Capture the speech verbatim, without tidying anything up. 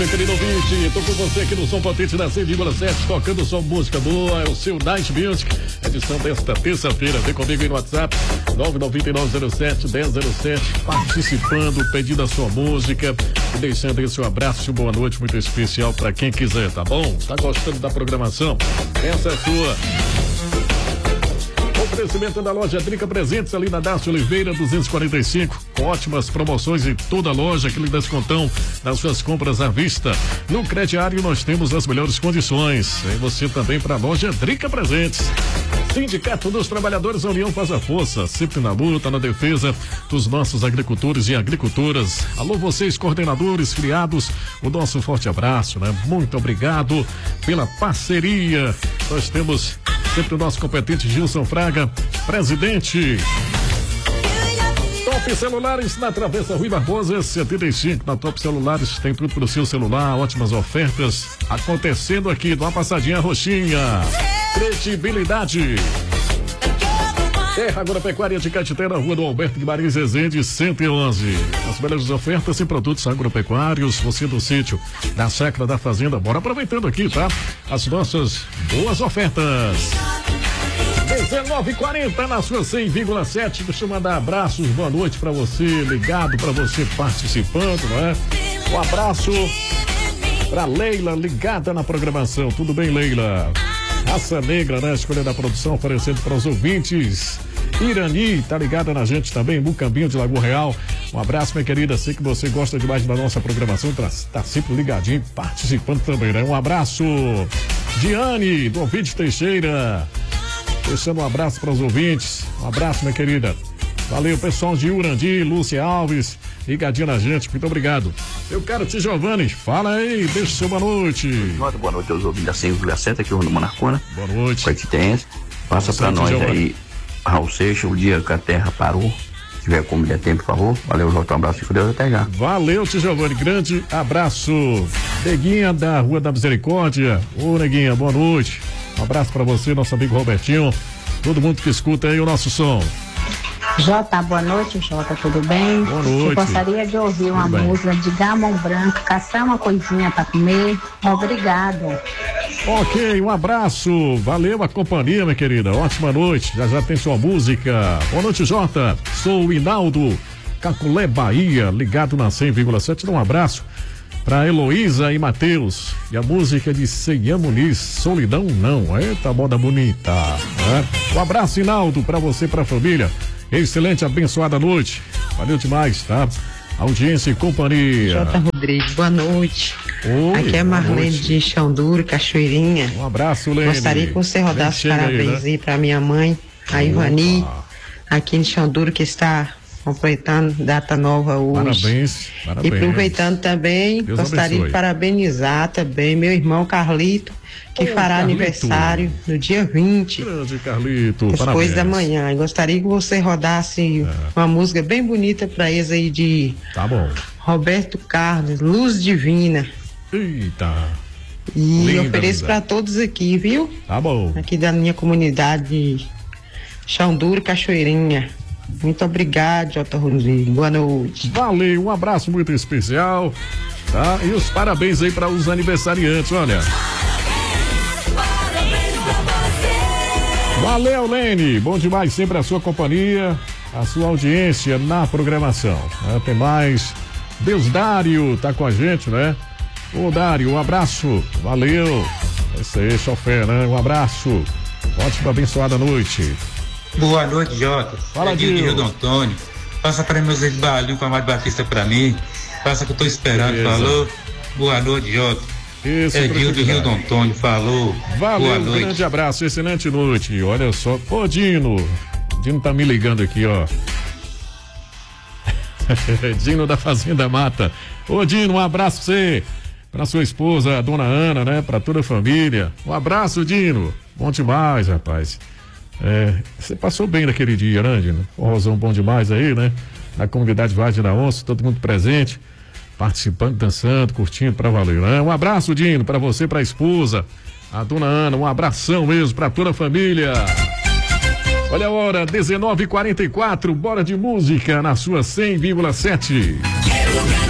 Querido ouvinte, tô com você aqui no Som Potente da cem vírgula sete, tocando só música boa, é o seu Night Music, edição desta terça-feira. Vem comigo aí no WhatsApp, nove nove nove zero sete, um zero zero sete, participando, pedindo a sua música e deixando aí seu abraço e boa noite muito especial para quem quiser, tá bom? Tá gostando da programação? Essa é a sua. Oferecimento da loja Drica Presentes, ali na Dácio Oliveira duzentos e quarenta e cinco, com ótimas promoções em toda a loja, aquele descontão nas suas compras à vista. No crediário nós temos as melhores condições. E você também para a loja Drica Presentes. Sindicato dos Trabalhadores, a União faz a força, sempre na luta, na defesa dos nossos agricultores e agricultoras. Alô, vocês, coordenadores, criados, o nosso forte abraço, né? Muito obrigado pela parceria. Nós temos sempre o nosso competente Gilson Fraga, presidente. Top Celulares na Travessa Rui Barbosa, setenta e cinco. Na Top Celulares tem tudo para o seu celular, ótimas ofertas acontecendo aqui. Dá uma passadinha roxinha. Credibilidade. Terra Agropecuária de Caetité, Rua do Alberto Guimarães Rezende, cento e onze. As melhores ofertas em produtos agropecuários, você do sítio, da chácara, da fazenda. Bora aproveitando aqui, tá? As nossas boas ofertas. dezenove e quarenta na sua cem vírgula sete. Deixa eu mandar abraços, boa noite pra você, ligado, pra você participando, não é? Um abraço pra Leila, ligada na programação. Tudo bem, Leila? Raça Negra, né? Escolha da produção, oferecendo para os ouvintes. Irani, tá ligada na gente também, Mucambinho de Lagoa Real. Um abraço, minha querida. Sei que você gosta demais da nossa programação, tá, tá sempre ligadinho, participando também, né? Um abraço, Diane, do ouvinte Teixeira. Deixando um abraço para os ouvintes. Um abraço, minha querida. Valeu, pessoal de Urandi, Lúcia Alves, ligadinho na gente, muito obrigado. Eu quero te, Giovanni, fala aí, deixa seu boa noite. Boa noite aos ouvintes da cem vírgula sete, aqui o Ronaldo Manarcona. Boa noite. Coititense. Passa pra nós Giovani. Aí, Raul Seixas, o dia que a terra parou. Se tiver como der tempo, por favor. Valeu, Jota, um abraço e com Deus, até já. Valeu, tio Giovanni, grande abraço. Neguinha da Rua da Misericórdia. Ô, Neguinha, boa noite. Um abraço pra você, nosso amigo Robertinho. Todo mundo que escuta aí o nosso som. Jota, boa noite, Jota, tudo bem? Boa noite. Eu gostaria de ouvir uma música de Gamão Branco, caçar uma coisinha pra comer. Obrigado. Ok, um abraço, valeu a companhia, minha querida, ótima noite, já já tem sua música. Boa noite, Jota, sou o Hinaldo, Caculé, Bahia, ligado na cem vírgula sete, um abraço pra Heloísa e Matheus, e a música de Ceia Muniz, Solidão Não, eita moda bonita, né? Um abraço, Hinaldo, pra você e pra família. Excelente, abençoada noite. Valeu demais, tá? Audiência e companhia. Jota Rodrigues, boa noite. Oi, aqui é Marlene de Chão Duro, Cachoeirinha. Um abraço, Lene. Gostaria que você rodasse parabéns aí, né? aí pra minha mãe, a Ivani, aqui em Chão Duro, que está completando data nova hoje. Parabéns, parabéns. E aproveitando também, Deus gostaria abençoe. de parabenizar também meu irmão Carlito, que Ô, fará Carlito. aniversário no dia vinte. Grande Carlito, Depois parabéns. da manhã. E gostaria que você rodasse É. uma música bem bonita pra eles aí de Tá bom. Roberto Carlos, Luz Divina. Eita, E Linda, ofereço linda. pra todos aqui, viu? tá bom. Aqui da minha comunidade de Chão Duro, Cachoeirinha. Muito obrigado, Jota Rodrigues. Boa noite. Valeu, um abraço muito especial, tá? E os parabéns aí para os aniversariantes, olha. Valeu, Lene, bom demais sempre a sua companhia, a sua audiência na programação. Até mais. Deus Dário tá com a gente, né? Ô, Dário, um abraço, valeu. Esse aí, chofé, né? Um abraço. Ótima, abençoada noite. Boa noite, Jota. Fala, é Gil de Gil. Rio do Antônio. Passa para meus balinho com a Mário Batista pra mim. Passa que eu tô esperando. Beleza. Falou. Boa noite, Jota. Esse É Gil de Rio do Antônio. Falou. Valeu, Boa um noite. grande abraço, excelente noite. E olha só, ô Dino, Dino tá me ligando aqui, ó. Dino da Fazenda Mata. Ô Dino, um abraço pra você, pra sua esposa, a dona Ana, né? Pra toda a família. Um abraço, Dino. Bom demais, rapaz. É, você passou bem naquele dia, né, Dino? Forrozão bom demais aí, né? Na comunidade Vargem da Onça, todo mundo presente, participando, dançando, curtindo pra valer, né? Um abraço, Dino, pra você, pra esposa, a dona Ana, um abração mesmo pra toda a família. Olha a hora, dezenove e quarenta e quatro, bora de música na sua cem vírgula sete.